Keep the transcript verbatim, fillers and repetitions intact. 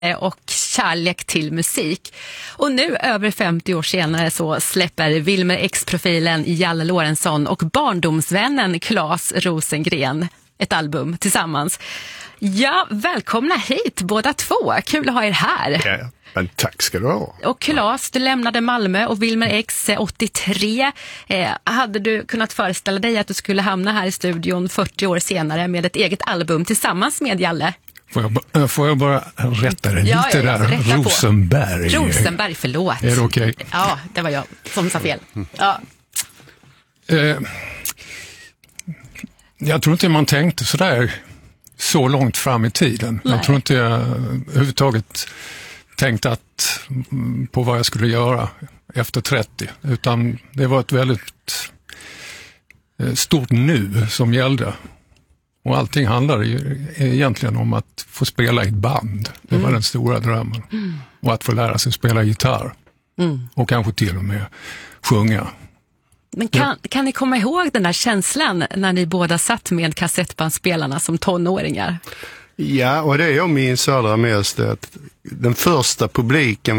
och kärlek till musik. Och nu över femtio år senare så släpper Wilmer X-profilen Jalle Lorentzon och barndomsvännen Claes Rosengren ett album tillsammans. Ja, välkomna hit båda två. Kul att ha er här. Ja, men tack ska du ha. Och Claes, du lämnade Malmö och Wilmer X åttiotre. Eh, hade du kunnat föreställa dig att du skulle hamna här i studion fyrtio år senare med ett eget album tillsammans med Jalle? Får jag, får jag bara rätta dig ja, lite ja, där? Rosenberg. Rosenberg, förlåt. Är det okej? Okay? Ja, det var jag som sa fel. Ja. Eh, jag tror inte man tänkte sådär så långt fram i tiden. Nej. Jag tror inte jag överhuvudtaget tänkte att, på vad jag skulle göra efter trettio. Utan det var ett väldigt stort nu som gällde. Och allting handlade ju egentligen om att få spela i ett band. Det var mm. den stora drömmen. Mm. Och att få lära sig spela gitarr. Mm. Och kanske till och med sjunga. Men kan, ja. kan ni komma ihåg den där känslan när ni båda satt med kassettbandspelarna som tonåringar? Ja, och det jag minns allra mest är att den första publiken